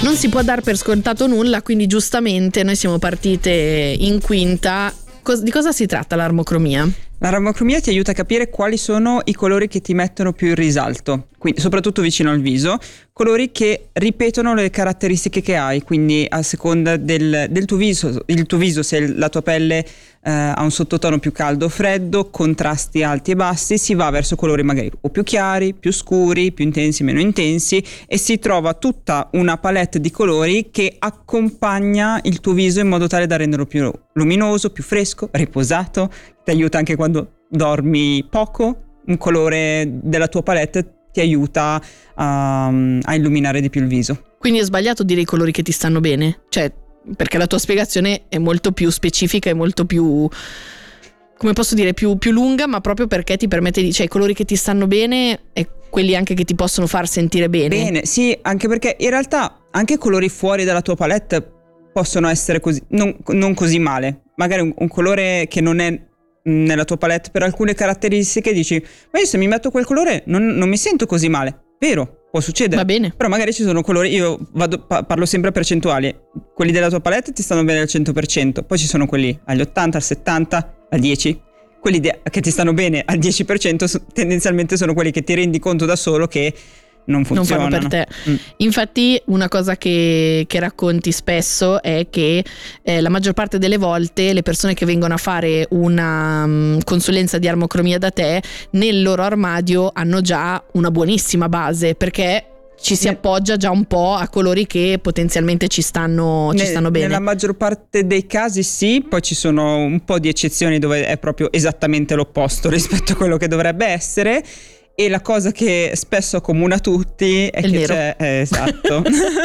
Non si può dar per scontato nulla, quindi giustamente noi siamo partite in quinta. Di cosa si tratta l'armocromia? L'armocromia ti aiuta a capire quali sono i colori che ti mettono più in risalto, quindi soprattutto vicino al viso, colori che ripetono le caratteristiche che hai, quindi a seconda del tuo viso, il tuo viso, se la tua pelle ha un sottotono più caldo o freddo, contrasti alti e bassi, si va verso colori magari o più chiari, più scuri, più intensi, meno intensi, e si trova tutta una palette di colori che accompagna il tuo viso in modo tale da renderlo più luminoso, più fresco, riposato. Ti aiuta anche quando dormi poco, un colore della tua palette ti aiuta a illuminare di più il viso. Quindi è sbagliato dire i colori che ti stanno bene? Cioè, perché la tua spiegazione è molto più specifica e molto più, come posso dire, più lunga, ma proprio perché ti permette di, cioè, i colori che ti stanno bene e quelli anche che ti possono far sentire bene. Bene, sì, anche perché in realtà anche colori fuori dalla tua palette possono essere così, non così male. Magari un colore che non è nella tua palette per alcune caratteristiche dici, ma io se mi metto quel colore non mi sento così male. Vero, può succedere. Va bene. Però magari ci sono colori, io parlo sempre a percentuali, quelli della tua palette ti stanno bene al 100%, poi ci sono quelli agli 80, al 70, al 10. Quelli che ti stanno bene al 10% tendenzialmente sono quelli che ti rendi conto da solo che non funzionano. Non fanno per te. Infatti una cosa che racconti spesso è che la maggior parte delle volte le persone che vengono a fare una consulenza di armocromia da te nel loro armadio hanno già una buonissima base, perché ci si appoggia già un po' a colori che potenzialmente ci stanno bene. Nella maggior parte dei casi sì, poi ci sono un po' di eccezioni dove è proprio esattamente l'opposto rispetto a quello che dovrebbe essere. E la cosa che spesso accomuna tutti è il che nero. Esatto.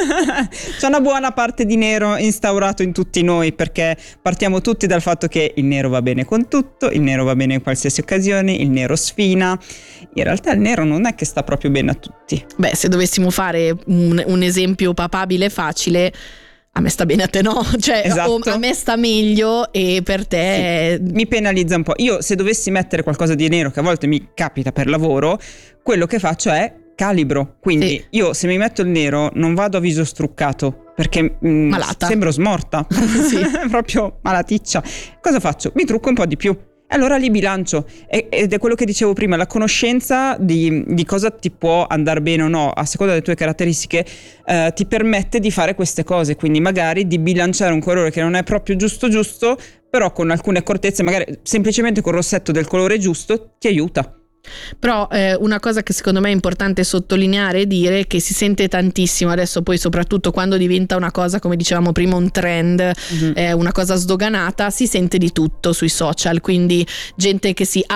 C'è una buona parte di nero instaurato in tutti noi, perché partiamo tutti dal fatto che il nero va bene con tutto, il nero va bene in qualsiasi occasione, il nero sfina. In realtà il nero non è che sta proprio bene a tutti. Beh, se dovessimo fare un esempio papabile facile, a me sta bene, a te no, cioè esatto. A me sta meglio e per te sì, mi penalizza un po'. Io se dovessi mettere qualcosa di nero, che a volte mi capita per lavoro, quello che faccio è calibro. Quindi sì. Io se mi metto il nero non vado a viso struccato, perché malata. Sembro smorta. Sì. Proprio malaticcia. Cosa faccio? Mi trucco un po' di più. Allora li bilancio, ed è quello che dicevo prima, la conoscenza di cosa ti può andare bene o no a seconda delle tue caratteristiche ti permette di fare queste cose, quindi magari di bilanciare un colore che non è proprio giusto, però con alcune accortezze, magari semplicemente col rossetto del colore giusto ti aiuta. Però una cosa che secondo me è importante sottolineare e dire che si sente tantissimo adesso, poi soprattutto quando diventa una cosa, come dicevamo prima, un trend, una cosa sdoganata, si sente di tutto sui social, quindi gente che si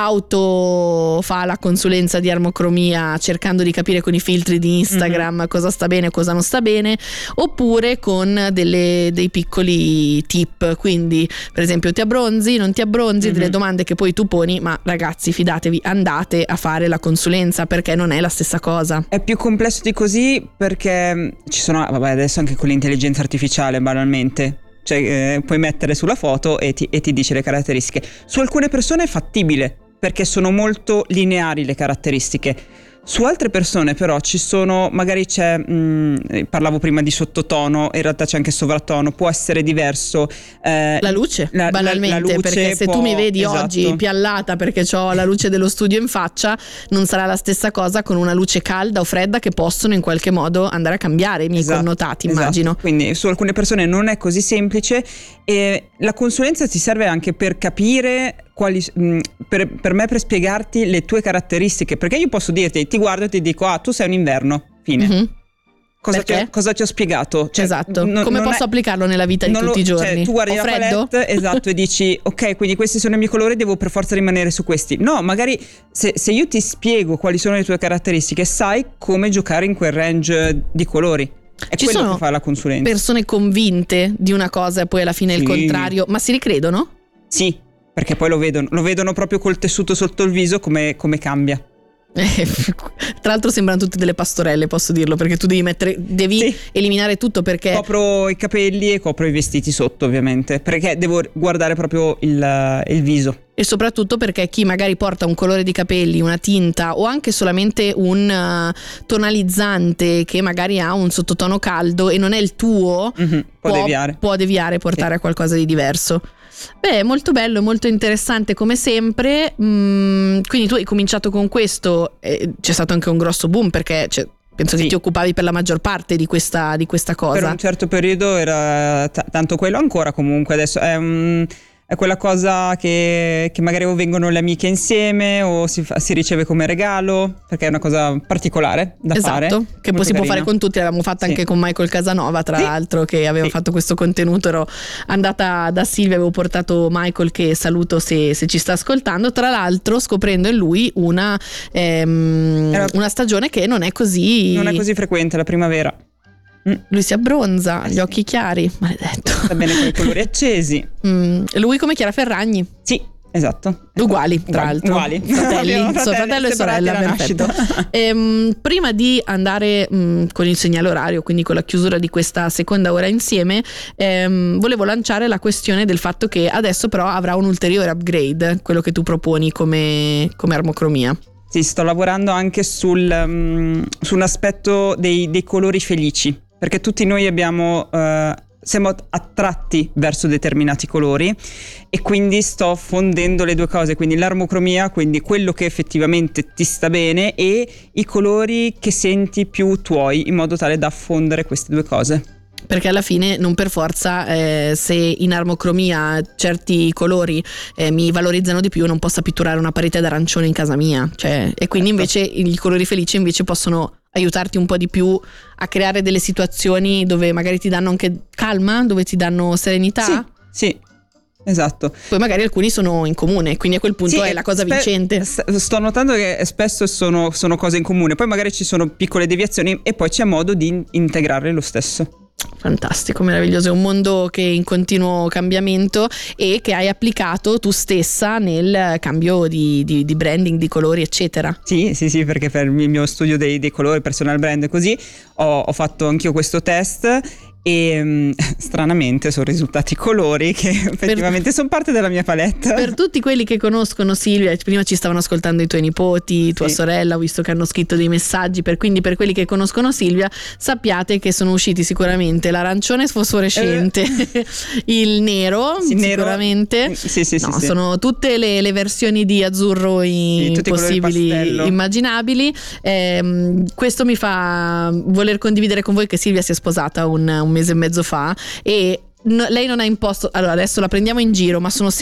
auto fa la consulenza di armocromia cercando di capire con i filtri di Instagram cosa sta bene e cosa non sta bene, oppure con dei piccoli tip, quindi per esempio ti abbronzi, non ti abbronzi, delle domande che poi tu poni, ma ragazzi fidatevi, andate a fare la consulenza perché non è la stessa cosa. È più complesso di così perché ci sono, adesso anche con l'intelligenza artificiale banalmente, cioè puoi mettere sulla foto e ti dice le caratteristiche. Su alcune persone è fattibile perché sono molto lineari le caratteristiche. Su altre persone però ci sono, magari c'è, parlavo prima di sottotono, in realtà c'è anche sovrattono, può essere diverso. La luce, banalmente, la luce perché se tu mi vedi esatto. oggi piallata perché ho la luce dello studio in faccia, non sarà la stessa cosa con una luce calda o fredda che possono in qualche modo andare a cambiare i miei connotati, immagino. Quindi su alcune persone non è così semplice e la consulenza ti serve anche per capire per me, per spiegarti le tue caratteristiche, perché io posso dirti, ti guardo e ti dico tu sei un inverno, fine. Cosa ti ho spiegato? Cioè, esatto, come posso applicarlo nella vita di tutti i giorni? Cioè, tu guardi la palette, esatto, e dici ok, quindi questi sono i miei colori, devo per forza rimanere su questi. No, magari se io ti spiego quali sono le tue caratteristiche, sai come giocare in quel range di colori. È Ci quello sono che fa la consulenza. Persone convinte di una cosa e poi alla fine il contrario, ma si ricredono? Sì, perché poi lo vedono proprio col tessuto sotto il viso come cambia. Tra l'altro sembrano tutte delle pastorelle, posso dirlo, perché tu devi eliminare tutto, perché copro i capelli e copro i vestiti sotto, ovviamente, perché devo guardare proprio il viso. E soprattutto perché chi magari porta un colore di capelli, una tinta o anche solamente un tonalizzante che magari ha un sottotono caldo e non è il tuo, può deviare, portare a qualcosa di diverso. Beh, molto bello, molto interessante come sempre. Quindi tu hai cominciato con questo, c'è stato anche un grosso boom, perché penso che ti occupavi per la maggior parte di questa cosa. Per un certo periodo era tanto quello, ancora comunque adesso è quella cosa che magari vengono le amiche insieme o si riceve come regalo, perché è una cosa particolare da fare. Esatto, che poi si può fare con tutti. L'avevamo fatta anche con Michael Casanova, tra l'altro, che aveva fatto questo contenuto. Ero andata da Silvia, avevo portato Michael, che saluto se ci sta ascoltando, tra l'altro scoprendo in lui una stagione che non è così frequente, la primavera. Lui si abbronza, gli occhi chiari, maledetto. Sta bene con i colori accesi. Lui come Chiara Ferragni. Sì, esatto. Uguali, tra l'altro. Uguali. Fratello e sorella, perfetto. Prima di andare con il segnale orario, quindi con la chiusura di questa seconda ora insieme, volevo lanciare la questione del fatto che adesso però avrà un ulteriore upgrade, quello che tu proponi come armocromia. Sì, sto lavorando anche su un aspetto dei colori felici, perché tutti noi siamo attratti verso determinati colori, e quindi sto fondendo le due cose, quindi l'armocromia, quindi quello che effettivamente ti sta bene, e i colori che senti più tuoi, in modo tale da fondere queste due cose. Perché alla fine non per forza se in armocromia certi colori mi valorizzano di più, non posso pitturare una parete d'arancione in casa mia, e quindi invece i colori felici invece possono aiutarti un po' di più a creare delle situazioni dove magari ti danno anche calma, dove ti danno serenità. Sì, esatto. Poi magari alcuni sono in comune, quindi a quel punto è la cosa vincente. Sto notando che spesso sono cose in comune, poi magari ci sono piccole deviazioni e poi c'è modo di integrarle lo stesso. Fantastico, meraviglioso, è un mondo che è in continuo cambiamento e che hai applicato tu stessa nel cambio di branding, di colori, eccetera. Sì, perché per il mio studio dei colori, personal brand, così ho fatto anch'io questo test, e stranamente sono risultati colori che effettivamente sono parte della mia palette. Per tutti quelli che conoscono Silvia, prima ci stavano ascoltando i tuoi nipoti, tua sorella, ho visto che hanno scritto dei messaggi, quindi per quelli che conoscono Silvia sappiate che sono usciti sicuramente l'arancione fosforescente, il nero sicuramente, sono tutte le versioni di azzurro possibili, immaginabili. Questo mi fa voler condividere con voi che Silvia si è sposata un mese e mezzo fa, e lei non ha imposto, allora adesso la prendiamo in giro, ma sono